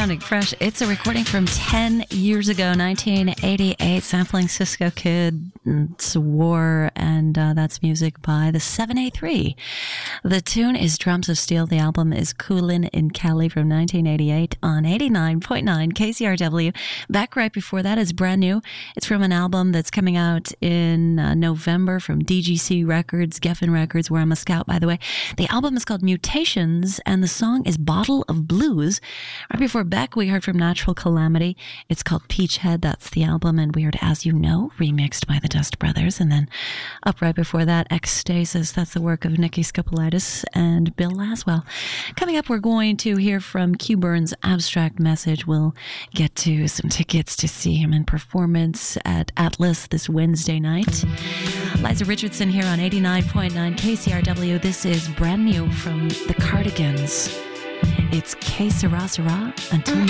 sounding fresh. It's a recording from 10 years ago, 1988, sampling Cisco Kid, War, and that's music by the 7A3. The tune is Drums of Steel. The album is Coolin' in Cali from 1988 on 89.9 KCRW. Back right before that is brand new. It's from an album that's coming out in November from DGC Records, Geffen Records, where I'm a scout, by the way. The album is called Mutations, and the song is Bottle of Blues. Right before Beck, we heard from Natural Calamity. It's called Peach Head. That's the album, and we heard As You Know, remixed by the Dust Brothers. And then up right before that, Ecstasis. That's the work of Nikki Skopolitis and Bill Laswell. Coming up, we're going to hear from Q Burns' Abstract Message. We'll get to some tickets to see him in performance at Atlas this Wednesday night. Liza Richardson here on 89.9 KCRW. This is brand new from the Cardigans. It's Que Sera Sera until